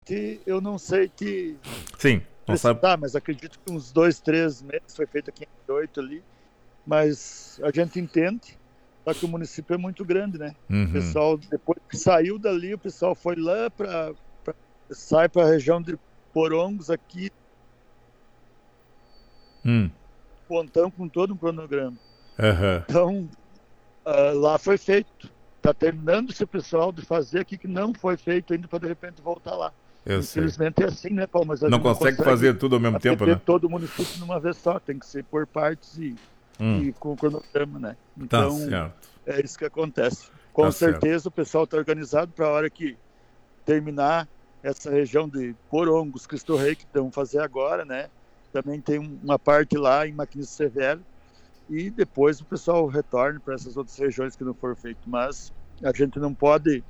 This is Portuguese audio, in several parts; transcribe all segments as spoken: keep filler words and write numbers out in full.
exatamente, eu não sei que... Sim, não sabe. Tá, mas acredito que uns dois, três meses foi feito aqui em oito ali, mas a gente entende, só que o município é muito grande, né? Uhum. O pessoal, depois que saiu dali, o pessoal foi lá para... sai para a região de Porongos aqui, hum. Pontão com todo um cronograma. Uhum. Então, uh, lá foi feito. Está terminando esse pessoal de fazer aqui que não foi feito ainda para de repente voltar lá. Eu Infelizmente sei. é assim, né, Paulo? Mas a não, gente consegue não consegue fazer tudo ao mesmo tempo, né? todo o município numa vez só, tem que ser por partes e, hum. e com o cronograma, né? Então, tá certo. É isso que acontece. Com tá certeza certo. O pessoal está organizado para a hora que terminar essa região de Porongos, Cristo Rei, que vamos fazer agora, né? Também tem uma parte lá em Maquinis Severo, e depois o pessoal retorna para essas outras regiões que não foram feitas. Mas a gente não pode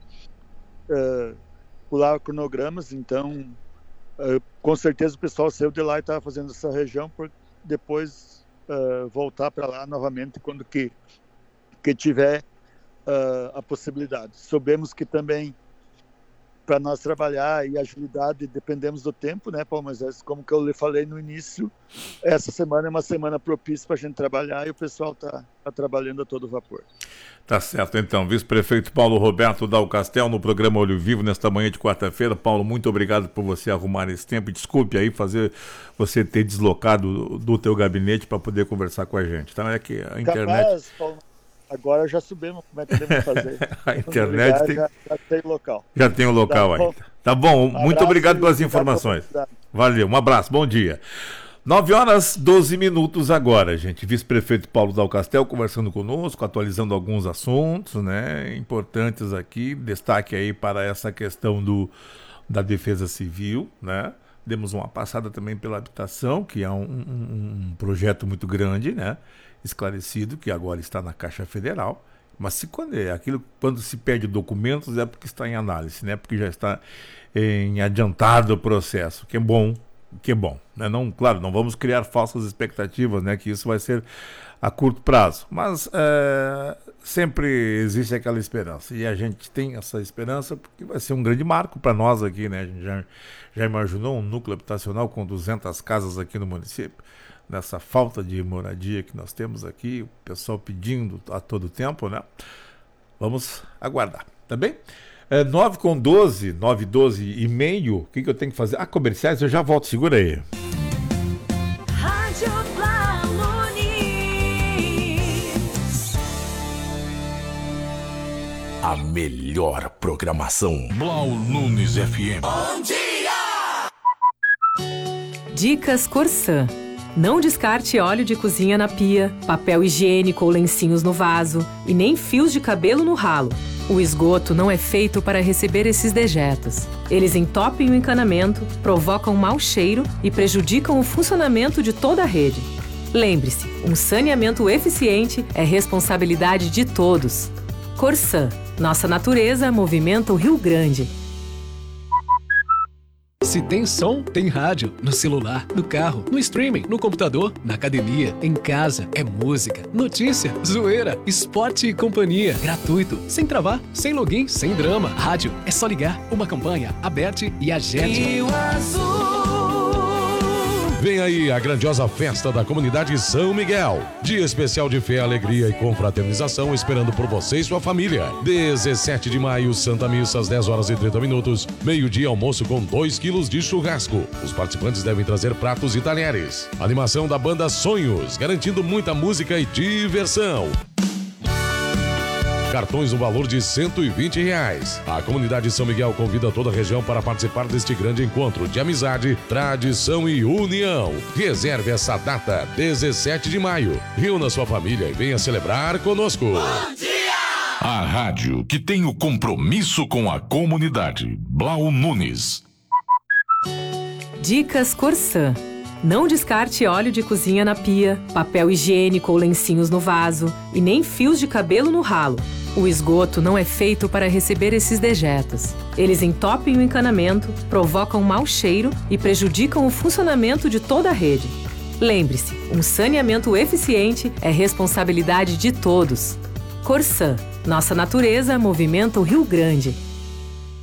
uh, pular cronogramas, então uh, com certeza o pessoal saiu de lá e estava fazendo essa região para depois uh, voltar para lá novamente quando que, que tiver uh, a possibilidade. Soubemos que também para nós trabalhar e agilidade dependemos do tempo, né, Paulo Moisés? Como que eu lhe falei no início, essa semana é uma semana propícia para a gente trabalhar e o pessoal está tá trabalhando a todo vapor. Tá certo, então. Vice-prefeito Paulo Roberto Dal Castel, no programa Olho Vivo, nesta manhã de quarta-feira. Paulo, muito obrigado por você arrumar esse tempo. Desculpe aí fazer você ter deslocado do teu gabinete para poder conversar com a gente. Tá? É que a internet... Capaz, Paulo, agora já subimos, como é que podemos fazer? A internet ligar, tem... já, já tem local. Já tem o local tá ainda. Tá bom, um muito obrigado pelas informações. Valeu, um abraço, bom dia. nove horas, doze minutos agora, gente. Vice-prefeito Paulo Dal Castel conversando conosco, atualizando alguns assuntos, né, importantes aqui. Destaque aí para essa questão do, da defesa civil, né. Demos uma passada também pela habitação, que é um, um, um projeto muito grande, né, esclarecido, que agora está na Caixa Federal. Mas se quando, é, aquilo, quando se pede documentos é porque está em análise, né, porque já está em adiantado o processo, que é bom. Que é bom, né? Não, claro, não vamos criar falsas expectativas, né? Que isso vai ser a curto prazo, mas é, sempre existe aquela esperança, e a gente tem essa esperança porque vai ser um grande marco para nós aqui, né? A gente já, já imaginou um núcleo habitacional com duzentas casas aqui no município, nessa falta de moradia que nós temos aqui, o pessoal pedindo a todo tempo, né? Vamos aguardar, tá bem? É, nove com doze, nove, doze e meio, o que, que eu tenho que fazer? Ah, comerciais, eu já volto, segura aí. Rádio Blau Nunes. A melhor programação. Blau Nunes F M. Bom dia! Dicas Corsã. Não descarte óleo de cozinha na pia, papel higiênico ou lencinhos no vaso e nem fios de cabelo no ralo. O esgoto não é feito para receber esses dejetos. Eles entopem o encanamento, provocam mau cheiro e prejudicam o funcionamento de toda a rede. Lembre-se, um saneamento eficiente é responsabilidade de todos. Corsã, nossa natureza movimenta o Rio Grande. Se tem som, tem rádio. No celular, no carro, no streaming, no computador, na academia, em casa. É música, notícia, zoeira, esporte e companhia. Gratuito, sem travar, sem login, sem drama. Rádio, é só ligar. Uma campanha, Aberte e Agete. Rio Azul. Vem aí a grandiosa festa da comunidade São Miguel. Dia especial de fé, alegria e confraternização esperando por você e sua família. dezessete de maio, Santa Missa às dez horas e trinta minutos. Meio-dia, almoço com dois quilos de churrasco. Os participantes devem trazer pratos e talheres. Animação da banda Sonhos, garantindo muita música e diversão. Cartões no valor de cento e vinte reais. A comunidade São Miguel convida toda a região para participar deste grande encontro de amizade, tradição e união. Reserve essa data, dezessete de maio. Reúna sua família e venha celebrar conosco. Bom dia! A rádio que tem o compromisso com a comunidade. Blau Nunes. Dicas Corsã. Não descarte óleo de cozinha na pia, papel higiênico ou lencinhos no vaso e nem fios de cabelo no ralo. O esgoto não é feito para receber esses dejetos. Eles entopem o encanamento, provocam mau cheiro e prejudicam o funcionamento de toda a rede. Lembre-se, um saneamento eficiente é responsabilidade de todos. Corsã, nossa natureza movimenta o Rio Grande.